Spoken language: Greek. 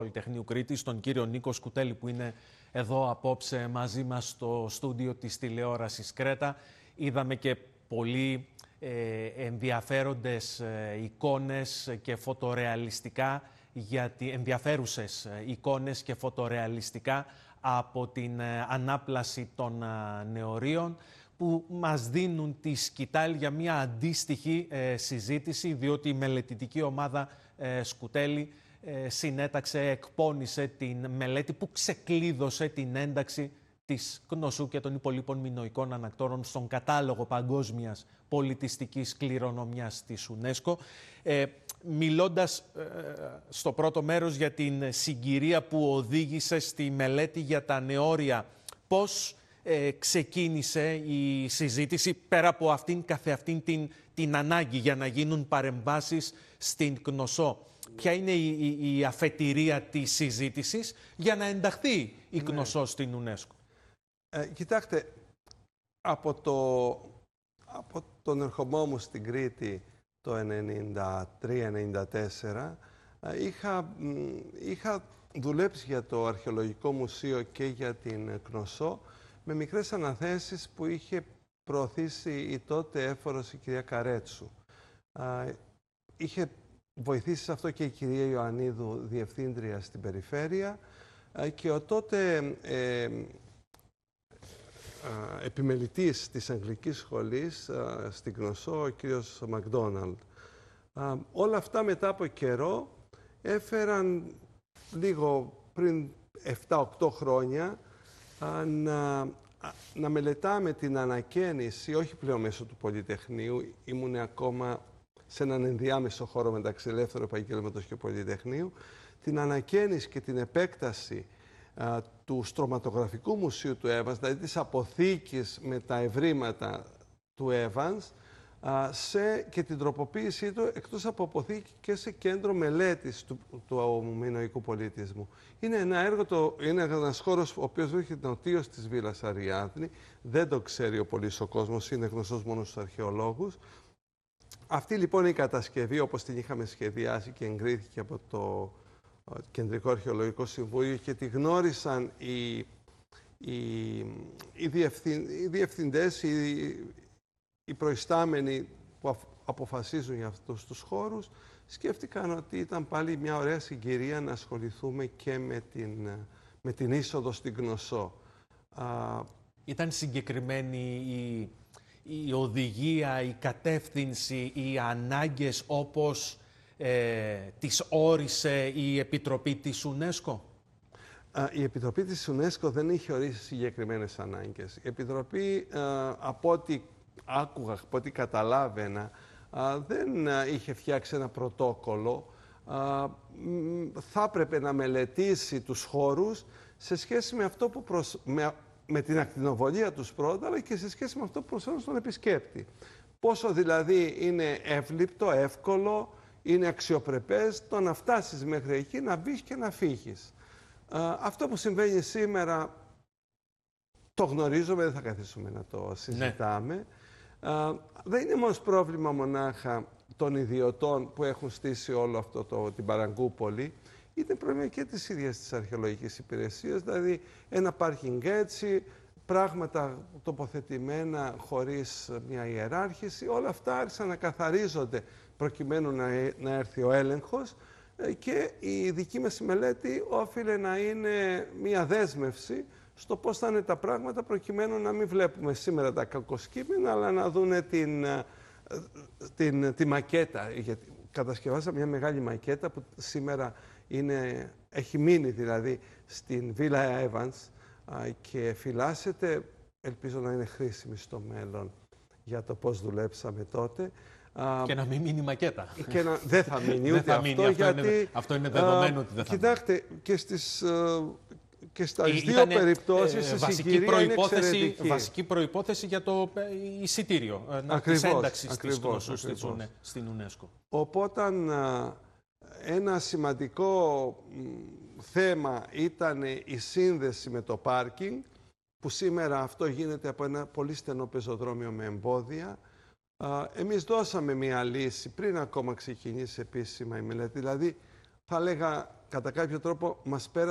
Πολυτεχνείου Κρήτης, τον κύριο Νίκο Σκουτέλη, που είναι εδώ απόψε μαζί μας στο στούντιο της τηλεόρασης Κρέτα. Είδαμε και πολύ ενδιαφέροντες εικόνες και φωτορεαλιστικά, ενδιαφέρουσες εικόνες και φωτορεαλιστικά από την ανάπλαση των νεωρίων, που μας δίνουν τη σκητάλη για μια αντίστοιχη συζήτηση, διότι η μελετητική ομάδα Σκουτέλη συνέταξε, εκπώνησε την μελέτη που ξεκλείδωσε την ένταξη της Κνωσού και των υπολείπων μινωικών ανακτόρων στον κατάλογο παγκόσμιας πολιτιστικής κληρονομιάς της UNESCO. Μιλώντας στο πρώτο μέρος για την συγκυρία που οδήγησε στη μελέτη για τα νεώρια, πώς ξεκίνησε η συζήτηση πέρα από αυτήν την ανάγκη για να γίνουν παρεμβάσεις στην Κνωσό? Ποια είναι η αφετηρία της συζήτησης για να ενταχθεί η Κνωσό στην UNESCO? Κοιτάξτε, από τον ερχομό μου στην Κρήτη το 1993-1994 είχα δουλέψει για το Αρχαιολογικό Μουσείο και για την Κνωσό με μικρές αναθέσεις που είχε προωθήσει η τότε έφορος η κυρία Καρέτσου. Είχε βοηθήσει σε αυτό και η κυρία Ιωαννίδου, διευθύντρια στην περιφέρεια, και ο τότε επιμελητής της Αγγλικής Σχολής στην Κνωσό, ο κύριος Μακδόναλντ. Όλα αυτά μετά από καιρό έφεραν λίγο πριν 7-8 χρόνια να μελετάμε την ανακαίνιση, όχι πλέον μέσω του Πολυτεχνείου, ήμουν ακόμα σε έναν ενδιάμεσο χώρο μεταξύ ελεύθερου επαγγέλματος και Πολυτεχνείου, την ανακαίνιση και την επέκταση του Στρωματογραφικού Μουσείου του Evans, δηλαδή της αποθήκης με τα ευρήματα του Evans, και την τροποποίησή του εκτός από αποθήκη και σε κέντρο μελέτης του μινωικού πολιτισμού. Είναι ένα έργο, είναι ένας χώρος ο οποίος βρίσκεται νοτίως της Βίλας Αριάδνη, δεν το ξέρει ο πολύς ο κόσμος, είναι γνωστός μόνο στους αρχαιολόγους. Αυτή λοιπόν η κατασκευή, όπως την είχαμε σχεδιάσει και εγκρίθηκε από το Κεντρικό Αρχαιολογικό Συμβούλιο και τη γνώρισαν οι διευθυντές, οι προϊστάμενοι που αποφασίζουν για αυτούς τους χώρους, σκέφτηκαν ότι ήταν πάλι μια ωραία συγκυρία να ασχοληθούμε και με την είσοδο στην Κνωσό. Ήταν συγκεκριμένη η οδηγία, η κατεύθυνση, οι ανάγκες όπως τις όρισε η Επιτροπή της UNESCO? Η Επιτροπή της UNESCO δεν είχε ορίσει συγκεκριμένες ανάγκες. Η Επιτροπή, από ό,τι άκουγα, από ό,τι καταλάβαινα, δεν είχε φτιάξει ένα πρωτόκολλο. Θα έπρεπε να μελετήσει τους χώρους σε σχέση με αυτό που με την ακτινοβολία τους πρώτα, αλλά και σε σχέση με αυτό που προσφέρουν στον επισκέπτη. Πόσο δηλαδή είναι εύληπτο, εύκολο, είναι αξιοπρεπές το να φτάσεις μέχρι εκεί, να μπεις και να φύγεις. Αυτό που συμβαίνει σήμερα το γνωρίζουμε, δεν θα καθίσουμε να το συζητάμε. Ναι. Δεν είναι όμως πρόβλημα μονάχα των ιδιωτών που έχουν στήσει όλο αυτό την Παραγκούπολη. Είναι πρόβλημα και της ίδιας της αρχαιολογικής υπηρεσίας, δηλαδή ένα πάρκινγκ έτσι, πράγματα τοποθετημένα χωρίς μια ιεράρχηση, όλα αυτά άρχισαν να καθαρίζονται προκειμένου να έρθει ο έλεγχος, και η δική μας μελέτη όφιλε να είναι μια δέσμευση στο πώς θα είναι τα πράγματα, προκειμένου να μην βλέπουμε σήμερα τα κακοσκήμενα, αλλά να δούνε τη μακέτα. Γιατί κατασκευάσαμε μια μεγάλη μακέτα που σήμερα έχει μείνει δηλαδή στην Βίλα Evans και φυλάσσεται, ελπίζω να είναι χρήσιμη στο μέλλον για το πώς δουλέψαμε τότε. Και να μην μείνει μακέτα. Δεν θα μείνει ούτε αυτό, γιατί... Αυτό είναι δεδομένο ότι δεν θα μείνει. Κοιτάξτε, και στις δύο περιπτώσεις η συγκυρία είναι εξαιρετική. Βασική προϋπόθεση για το εισιτήριο της ένταξης της Κνωσού στην UNESCO. Οπότε ένα σημαντικό θέμα ήταν η σύνδεση με το πάρκινγκ, που σήμερα αυτό γίνεται από ένα πολύ στενό πεζοδρόμιο με εμπόδια. Εμείς δώσαμε μία λύση πριν ακόμα ξεκινήσει επίσημα η μελέτη. Δηλαδή, θα λέγα κατά κάποιο τρόπο μας πέρασε